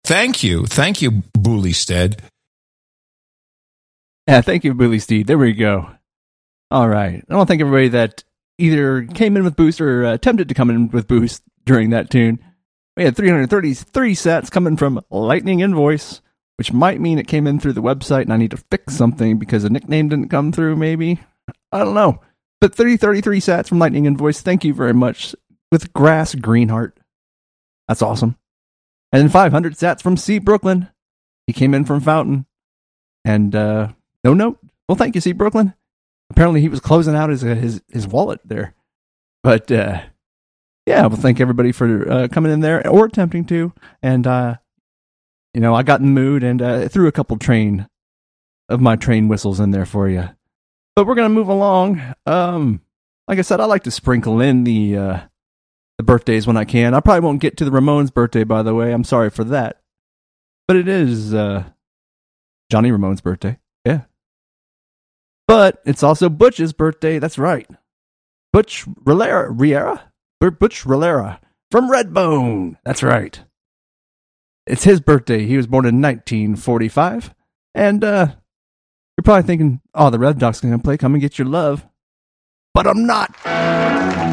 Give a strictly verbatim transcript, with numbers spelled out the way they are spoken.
Thank you. Thank you, Booley Stead. Yeah, thank you, Billy Steed. There we go. All right. I want to thank everybody that either came in with boost or uh, attempted to come in with boost during that tune. We had three hundred thirty-three sats coming from Lightning Invoice, which might mean it came in through the website and I need to fix something because a nickname didn't come through, maybe. I don't know. But three thirty-three sats from Lightning Invoice. Thank you very much. With Grass Greenheart. That's awesome. And then five hundred sats from C. Brooklyn. He came in from Fountain. And, uh... no note. Well, thank you, C. Brooklyn. Apparently, he was closing out his his his wallet there. But uh, yeah, well, thank everybody for uh, coming in there or attempting to. And uh, you know, I got in the mood and uh, threw a couple train of my train whistles in there for you. But we're gonna move along. Um, like I said, I like to sprinkle in the uh, the birthdays when I can. I probably won't get to the Ramones' birthday, by the way. I'm sorry for that. But it is uh, Johnny Ramone's birthday. Yeah. But it's also Butch's birthday. That's right. Butch Riera, Riera? Butch Riera from Redbone. That's right. It's his birthday. He was born in nineteen forty-five. And uh, you're probably thinking, oh, the Red Doc's going to play Come and Get Your Love. But I'm not.